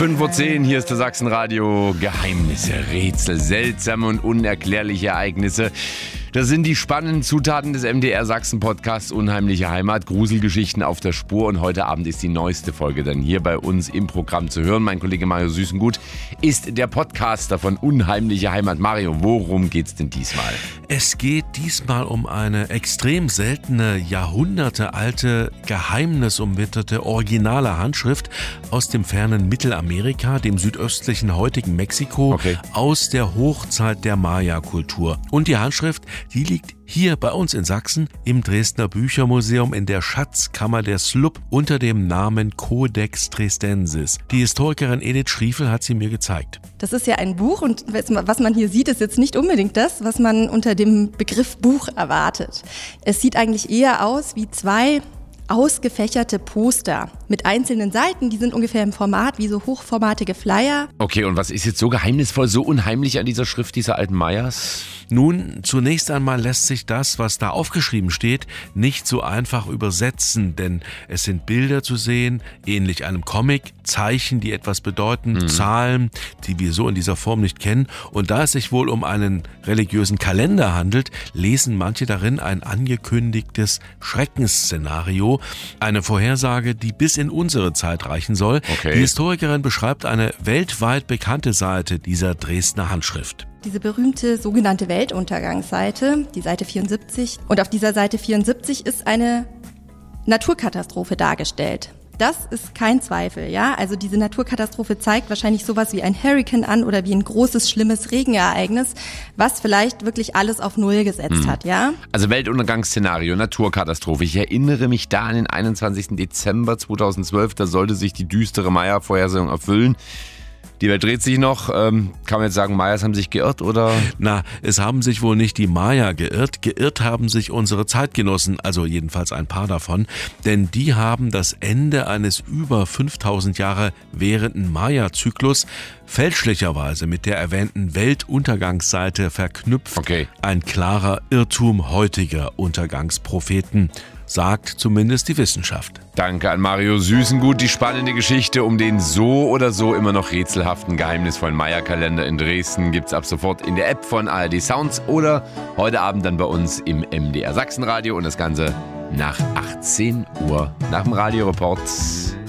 5:10 Uhr, hier ist der Sachsenradio. Geheimnisse, Rätsel, seltsame und unerklärliche Ereignisse. Das sind die spannenden Zutaten des MDR Sachsen Podcasts Unheimliche Heimat, Gruselgeschichten auf der Spur. Und heute Abend ist die neueste Folge dann hier bei uns im Programm zu hören. Mein Kollege Mario Süßengut ist der Podcaster von Unheimliche Heimat. Mario, worum geht's denn diesmal? Es geht diesmal um eine extrem seltene, jahrhundertealte, geheimnisumwitterte, originale Handschrift aus dem fernen Mittelamerika, dem südöstlichen heutigen Mexiko, aus der Hochzeit der Maya-Kultur. Und die Handschrift, die liegt hier bei uns in Sachsen im Dresdner Büchermuseum in der Schatzkammer der SLUB unter dem Namen Codex Dresdensis. Die Historikerin Edith Schriefel hat sie mir gezeigt. Das ist ja ein Buch und was man hier sieht, ist jetzt nicht unbedingt das, was man unter dem Begriff Buch erwartet. Es sieht eigentlich eher aus wie zwei ausgefächerte Poster mit einzelnen Seiten, die sind ungefähr im Format wie so hochformatige Flyer. Okay, und was ist jetzt so geheimnisvoll, so unheimlich an dieser Schrift dieser alten Mayas? Nun, zunächst einmal lässt sich das, was da aufgeschrieben steht, nicht so einfach übersetzen, denn es sind Bilder zu sehen, ähnlich einem Comic, Zeichen, die etwas bedeuten, Zahlen, die wir so in dieser Form nicht kennen. Und da es sich wohl um einen religiösen Kalender handelt, lesen manche darin ein angekündigtes Schreckensszenario, eine Vorhersage, die bis in unsere Zeit reichen soll. Die Historikerin beschreibt eine weltweit bekannte Seite dieser Dresdner Handschrift. Diese berühmte sogenannte Weltuntergangsseite, die Seite 74. Und auf dieser Seite 74 ist eine Naturkatastrophe dargestellt. Das ist kein Zweifel, ja. Also diese Naturkatastrophe zeigt wahrscheinlich sowas wie ein Hurrikan an oder wie ein großes, schlimmes Regenereignis, was vielleicht wirklich alles auf Null gesetzt hat, ja. Also Weltuntergangsszenario, Naturkatastrophe. Ich erinnere mich da an den 21. Dezember 2012, da sollte sich die düstere Maya-Vorhersehung erfüllen. Die Welt dreht sich noch. Kann man jetzt sagen, Mayas haben sich geirrt, oder? Na, es haben sich wohl nicht die Maya geirrt. Geirrt haben sich unsere Zeitgenossen, also jedenfalls ein paar davon. Denn die haben das Ende eines über 5000 Jahre währenden Maya-Zyklus fälschlicherweise mit der erwähnten Weltuntergangsseite verknüpft. Ein klarer Irrtum heutiger Untergangspropheten, sagt zumindest die Wissenschaft. Danke an Mario Süßengut. Die spannende Geschichte um den so oder so immer noch rätselhaften, geheimnisvollen Maya-Kalender in Dresden gibt's ab sofort in der App von ARD Sounds oder heute Abend dann bei uns im MDR Sachsenradio und das Ganze nach 18 Uhr nach dem Radioreport.